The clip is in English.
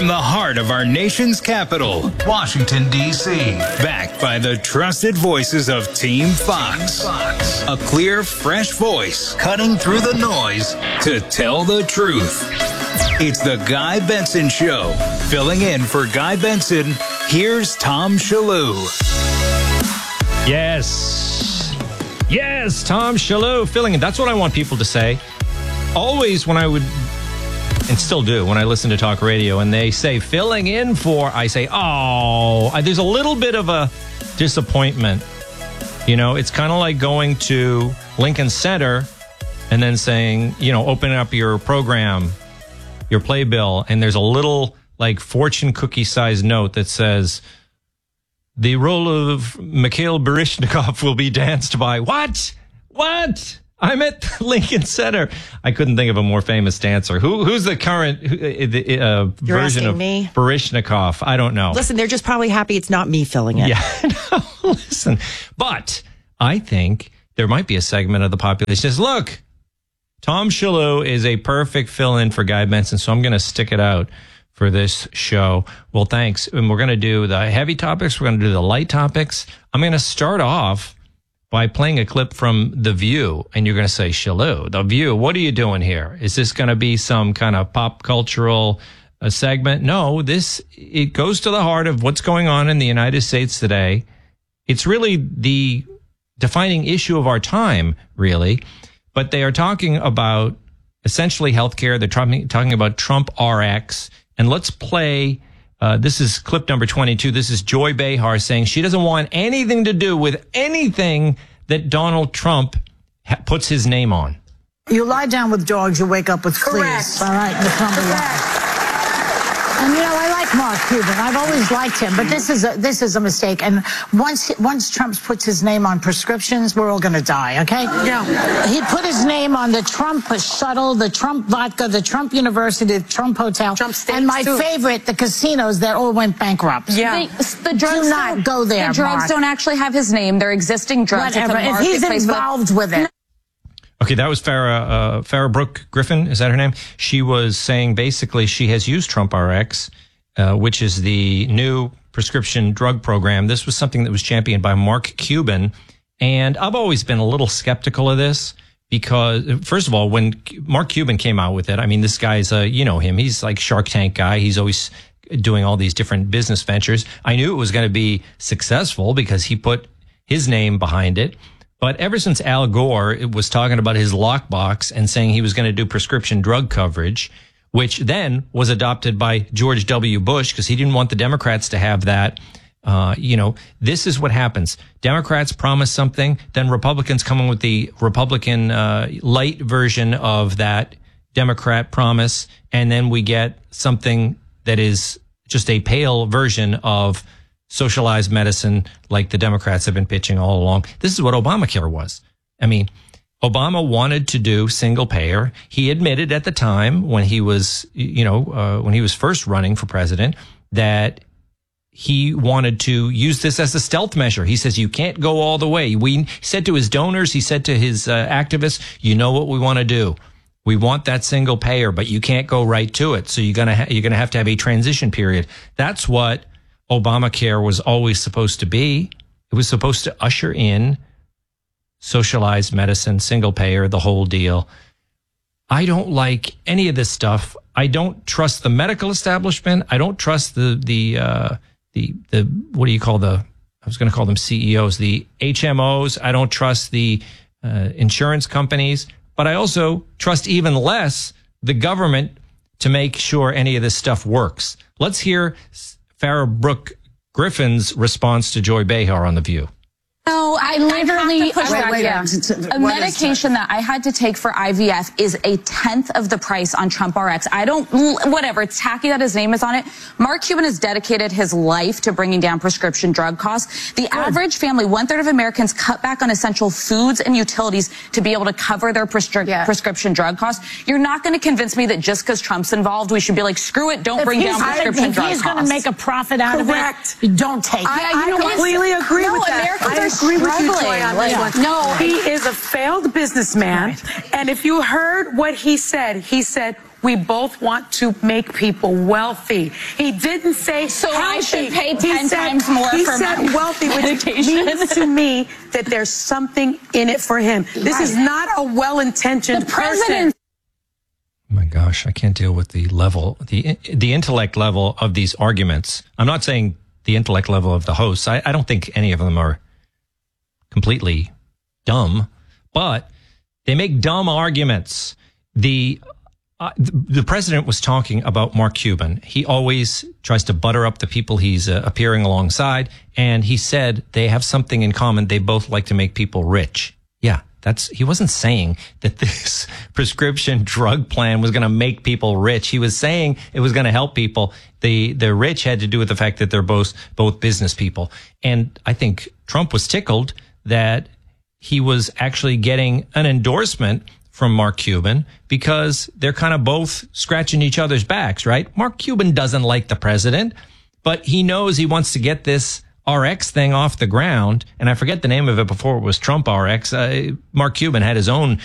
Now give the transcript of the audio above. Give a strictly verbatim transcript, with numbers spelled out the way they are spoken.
from the heart of our nation's capital, Washington, D C Backed by the trusted voices of Team Fox. Fox. A clear, fresh voice cutting through the noise to tell the truth. It's the Guy Benson Show. Filling in for Guy Benson, here's Tom Shillue. Yes. Yes, Tom Shillue filling in. That's what I want people to say. Always when I would, and still do, when I listen to talk radio and they say filling in for, I say, oh, I, there's a little bit of a disappointment. You know, it's kind of like going to Lincoln Center and then saying, you know, open up your program, your playbill, and there's a little like fortune cookie sized note that says, the role of Mikhail Baryshnikov will be danced by what? What? I'm at Lincoln Center. I couldn't think of a more famous dancer. Who, who's the current uh, version of me? Baryshnikov? I don't know. Listen, they're just probably happy it's not me filling it. Yeah, no, listen. But I think there might be a segment of the population that says, look, Tom Shillue is a perfect fill-in for Guy Benson, so I'm going to stick it out for this show. Well, thanks. And we're going to do the heavy topics. We're going to do the light topics. I'm going to start off by playing a clip from The View, and you're going to say, Shillue, The View, what are you doing here? Is this going to be some kind of pop cultural uh, segment? No, this, it goes to the heart of what's going on in the United States today. It's really the defining issue of our time, really. But they are talking about essentially healthcare. They're talking, talking about Trump R X. And let's play, uh, this is clip number twenty-two. This is Joy Behar saying she doesn't want anything to do with anything that Donald Trump ha- puts his name on. You lie down with dogs, you wake up with fleas. All right, the number one. And you know, I like Mark Cuban. I've always liked him, but this is a, this is a mistake. And once once Trump puts his name on prescriptions, we're all going to die. Okay? Yeah. He put his name on the Trump shuttle, the Trump vodka, the Trump University, the Trump hotel, Trump and my too. favorite, the casinos that all went bankrupt. Yeah. The, the drugs Do not go there. The drugs Mark. don't actually have his name. They're existing drugs. Whatever. If he's involved with it. Okay, that was Farrah, uh, Farrah Brooke Griffin. Is that her name? She was saying basically she has used Trump R X, uh, which is the new prescription drug program. This was something that was championed by Mark Cuban. And I've always been a little skeptical of this because, first of all, when Mark Cuban came out with it, I mean, this guy's, uh, you know him. He's like Shark Tank guy. He's always doing all these different business ventures. I knew it was going to be successful because he put his name behind it. But ever since Al Gore was talking about his lockbox and saying he was going to do prescription drug coverage, which then was adopted by George W. Bush because he didn't want the Democrats to have that. Uh, you know, this is what happens. Democrats promise something, then Republicans come in with the Republican uh, light version of that Democrat promise, and then we get something that is just a pale version of socialized medicine like the Democrats have been pitching all along. This is what Obamacare was. I mean, Obama wanted to do single payer. He admitted at the time when he was, you know, uh, when he was first running for president that he wanted to use this as a stealth measure. He says, you can't go all the way. We said to his donors, he said to his uh, activists, you know what we want to do. We want that single payer, but you can't go right to it. So you're going to ha- you're going to have to have a transition period. That's what Obamacare was always supposed to be. It was supposed to usher in socialized medicine, single payer, the whole deal. I don't like any of this stuff. I don't trust the medical establishment. I don't trust the, the, uh, the, the, what do you call the, I was going to call them C E Os, the H M Os. I don't trust the uh, insurance companies, but I also trust even less the government to make sure any of this stuff works. Let's hear Farrah Brooke Griffin's response to Joy Behar on The View. No, I literally, push back, wait, wait, yeah. a medication that I had to take for I V F is a tenth of the price on Trump R X. I don't, whatever, it's tacky that his name is on it. Mark Cuban has dedicated his life to bringing down prescription drug costs. The Good. average family, one third of Americans cut back on essential foods and utilities to be able to cover their prescri- yeah. prescription drug costs. You're not going to convince me that just because Trump's involved, we should be like, screw it, don't if bring down prescription if drug he's costs. If he's going to make a profit out Correct. of it, don't take it. I, I completely agree no, with that. Americans I are agree with you, Joy, on this yeah. one. No, he is a failed businessman, right. and if you heard what he said, he said, we both want to make people wealthy. He didn't say So healthy. I should pay He ten said- times more he for said my wealthy, which medication. means to me that there's something in it for him. This is not a well-intentioned The president. Oh my gosh, I can't deal with the level, the the intellect level of these arguments. I'm not saying the intellect level of the hosts. I, I don't think any of them are completely dumb, but they make dumb arguments. The uh, the president was talking about Mark Cuban. He always tries to butter up the people he's uh, appearing alongside, and he said they have something in common. They both like to make people rich. Yeah. That's, he wasn't saying that this prescription drug plan was going to make people rich. He was saying it was going to help people. The, the rich had to do with the fact that they're both, both business people. And I think Trump was tickled that he was actually getting an endorsement from Mark Cuban because they're kind of both scratching each other's backs, right? Mark Cuban doesn't like the president, but he knows he wants to get this R X thing off the ground, and I forget the name of it before it was Trump R X. Uh, Mark Cuban had his own